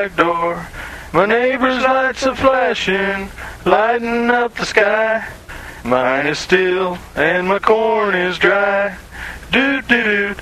back door. My neighbor's lights are flashing, lighting up the sky. Mine is still, and my corn is dry. Doot doot doot,